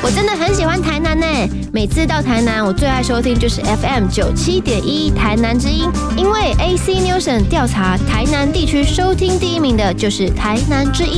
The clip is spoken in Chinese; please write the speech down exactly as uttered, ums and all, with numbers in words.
我真的很喜欢台南呢，每次到台南，我最爱收听就是 F M 九七点一台南之音，因为 A C Nielsen 调查台南地区收听第一名的就是台南之音。